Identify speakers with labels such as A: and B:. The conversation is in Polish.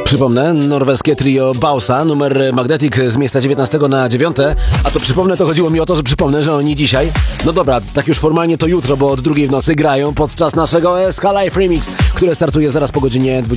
A: Przypomnę, norweskie trio Bausa, numer Magnetic z miejsca 19 na 9. A to przypomnę, to chodziło mi o to, że przypomnę, że oni dzisiaj, no dobra, tak już formalnie to jutro, bo od 2 w nocy grają podczas naszego SH Live Remix, które startuje zaraz po godzinie 20.